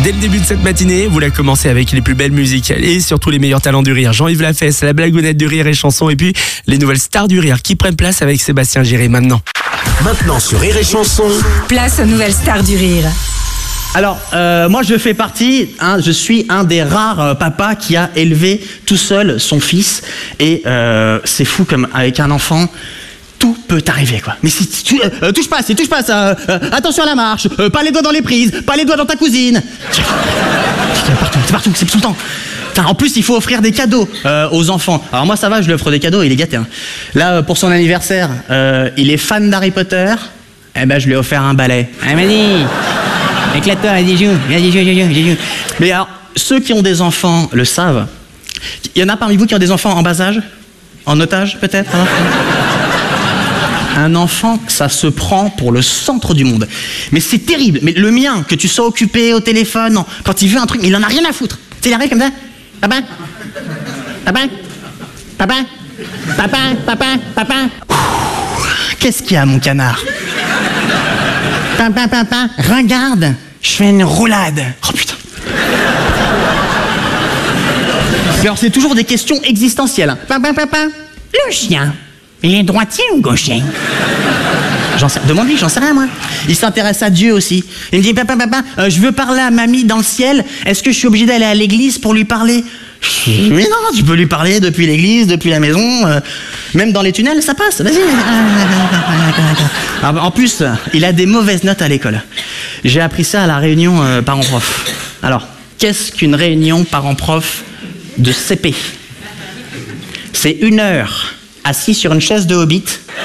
Dès le début de cette matinée, vous la commencez avec les plus belles musiques et surtout les meilleurs talents du rire. Jean-Yves Lafesse, la blagounette du rire et chanson, et puis les nouvelles stars du rire qui prennent place avec Sébastien Giré maintenant. Maintenant sur Rire et Chanson. Place aux nouvelles stars du rire. Alors, moi je fais partie, je suis un des rares papas qui a élevé tout seul son fils. Et c'est fou comme avec un enfant, tout peut arriver quoi. Mais si tu touche pas ça, attention à la marche, pas les doigts dans les prises, pas les doigts dans ta cousine. C'est partout, c'est tout le temps. En plus, il faut offrir des cadeaux aux enfants. Alors moi ça va, je lui offre des cadeaux, il est gâté. Là, pour son anniversaire, il est fan d'Harry Potter. Eh ben, je lui ai offert un balai. Ah, vas-y, éclate-toi, vas-y, joue. Mais alors, ceux qui ont des enfants le savent. Il y en a parmi vous qui ont des enfants en bas âge? En otage, peut-être hein? Un enfant, ça se prend pour le centre du monde. Mais c'est terrible. Mais le mien, que tu sois occupé au téléphone, quand il veut un truc, il en a rien à foutre. Tu sais, il arrive comme ça. Papa. Qu'est-ce qu'il y a, mon canard? Papa, regarde, je fais une roulade. Oh putain. Alors c'est toujours des questions existentielles. Papa, le chien, il est droitier ou gaucher? Demande-lui, j'en sais rien moi. Il s'intéresse à Dieu aussi. Il me dit papa, je veux parler à mamie dans le ciel. Est-ce que je suis obligé d'aller à l'église pour lui parler? Mais non, tu peux lui parler depuis l'église, depuis la maison, même dans les tunnels, ça passe. Vas-y. En plus, il a des mauvaises notes à l'école. J'ai appris ça à la réunion parents-prof. Alors, qu'est-ce qu'une réunion parents-prof de CP? C'est 1 heure assis sur une chaise de hobbit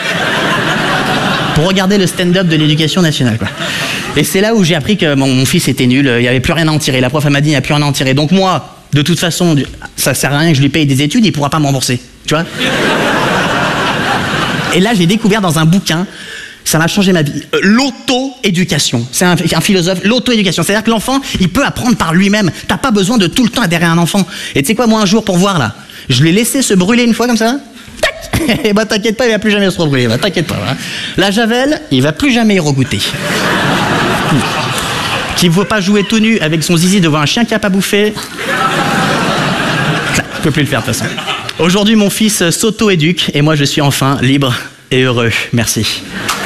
pour regarder le stand-up de l'éducation nationale, quoi. Et c'est là où j'ai appris que mon fils était nul, il n'y avait plus rien à en tirer. La prof m'a dit, il n'y a plus rien à en tirer. Donc moi, de toute façon, ça sert à rien que je lui paye des études, il ne pourra pas me rembourser. Tu vois? Et là, j'ai découvert dans un bouquin, ça m'a changé ma vie, l'auto-éducation. C'est un philosophe, l'auto-éducation. C'est-à-dire que l'enfant, il peut apprendre par lui-même. T'as pas besoin de tout le temps adhérer à un enfant. Et tu sais quoi, moi, un jour, pour voir, là, je l'ai laissé se brûler une fois comme ça. Et bah t'inquiète pas, il va plus jamais se rebrûler. Bah t'inquiète pas. Hein. La javel, il va plus jamais y regoûter. Qu'il ne faut pas jouer tout nu avec son zizi devant un chien qui a pas bouffé. Je peux plus le faire de toute façon. Aujourd'hui, mon fils s'auto-éduque et moi, je suis enfin libre et heureux. Merci.